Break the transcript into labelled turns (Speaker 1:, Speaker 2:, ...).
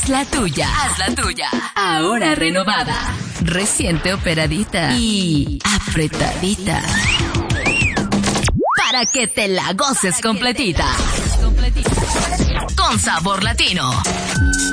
Speaker 1: la tuya. Haz la tuya. Ahora renovada. Reciente operadita. Y apretadita. Para que te la goces completita. Con sabor latino.